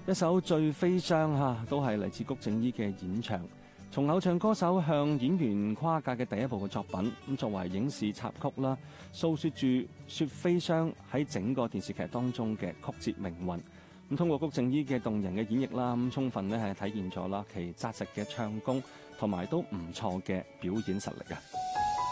一首《最悲傷》都係嚟自谷正伊嘅演唱，從偶像歌手向演員跨界嘅第一部嘅作品，咁作為影視插曲啦，訴說住雪飛霜喺整個電視劇當中嘅曲折命運。咁通過谷正伊嘅動人嘅演繹啦，咁充分咧係體現咗啦其紮實嘅唱功同埋都唔錯嘅表演實力啊！